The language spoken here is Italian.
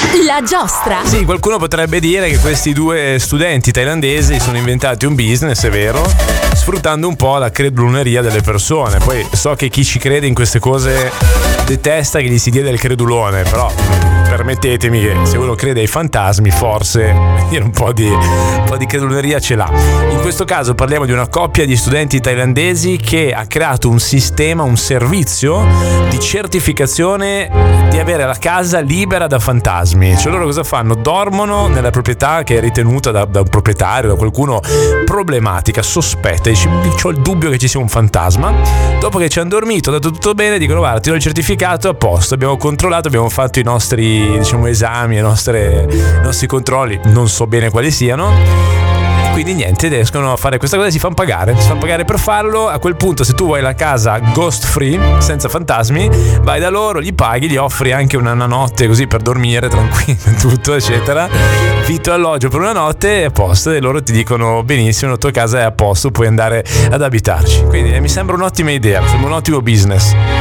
La giostra. Sì, qualcuno potrebbe dire che questi due studenti thailandesi sono inventati un business, è vero, sfruttando un po' la creduloneria delle persone. Poi so che chi ci crede in queste cose detesta che gli si dia del credulone, però permettetemi che se uno crede ai fantasmi forse un po' di creduloneria ce l'ha. In questo caso parliamo di una coppia di studenti thailandesi che ha creato un sistema, un servizio di certificazione di avere la casa libera da fantasmi. Cioè loro cosa fanno? Dormono nella proprietà che è ritenuta da un proprietario, da qualcuno problematica, sospetta, dice ho il dubbio che ci sia un fantasma. Dopo che ci hanno dormito, ha dato tutto bene, dicono guarda ti do il certificato, a posto, abbiamo controllato, abbiamo fatto i nostri esami, i nostri controlli, non so bene quali siano. Quindi niente, riescono a fare questa cosa e si fanno pagare per farlo. A quel punto se tu vuoi la casa ghost free, senza fantasmi, vai da loro, gli paghi, gli offri anche una notte così per dormire tranquillo, tutto eccetera, vitto e alloggio per una notte e a posto, e loro ti dicono benissimo, la tua casa è a posto, puoi andare ad abitarci. Quindi mi sembra un'ottima idea, mi sembra un ottimo business.